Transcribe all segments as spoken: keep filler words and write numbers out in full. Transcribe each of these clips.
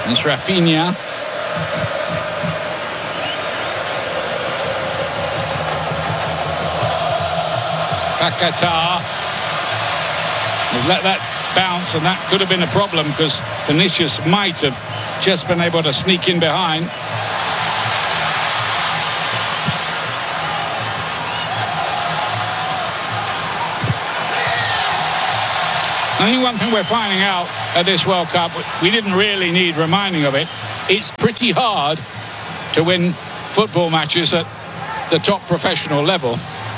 It's Rafinha. Paquetá. They've let that bounce, and that could have been a problem because Vinicius might have just been able to sneak in behind. I think one thing we're finding out at this World Cup, we didn't really need reminding of it, it's pretty hard to win football matches at the top professional level.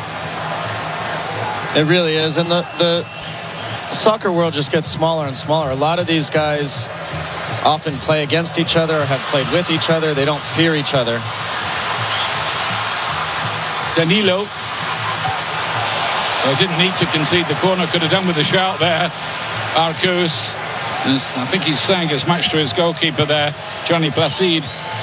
It really is, and the, the soccer world just gets smaller and smaller. A lot of these guys often play against each other or have played with each other. They don't fear each other. Danilo. They didn't need to concede the corner, could have done with a shout there. Arcus, I think he's saying as much to his goalkeeper there, Johnny Placide.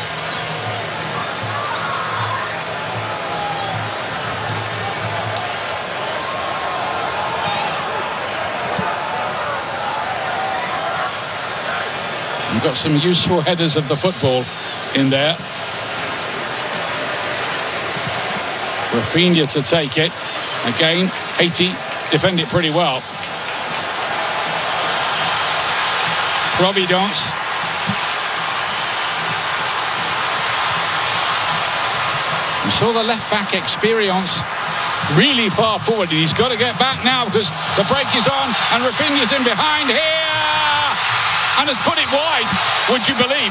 We've got some useful headers of the football in there. Rafinha to take it. Again, Haiti defend it pretty well. Providence. We saw the left back experience really far forward, and he's got to get back now because the break is on and Rafinha's in behind here and has put it wide, would you believe?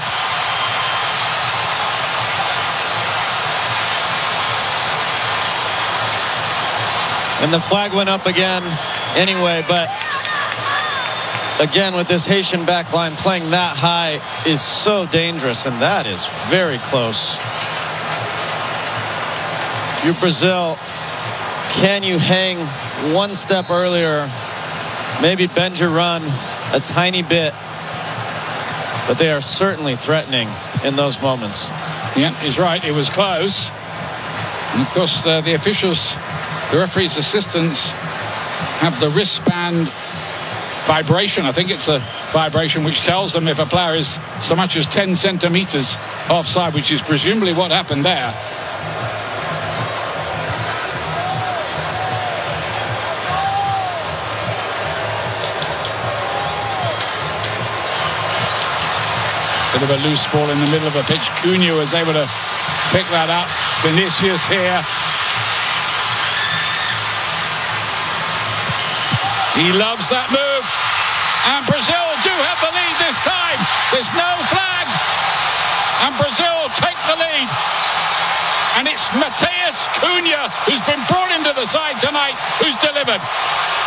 And the flag went up again anyway, but again with this Haitian back line playing that high is so dangerous, and that is very close. If you're Brazil, can you hang one step earlier, maybe bend your run a tiny bit, but they are certainly threatening in those moments. Yeah, he's right, it was close. And of course uh, the officials, the referee's assistants have the wristband vibration. I think it's a vibration which tells them if a player is so much as ten centimeters offside, which is presumably what happened there. Bit of a loose ball in the middle of a pitch. Cunha was able to pick that up. Vinicius here. He loves that move. And Brazil do have the lead this time. There's no flag. And Brazil take the lead. And it's Matheus Cunha, who's been brought into the side tonight, who's delivered.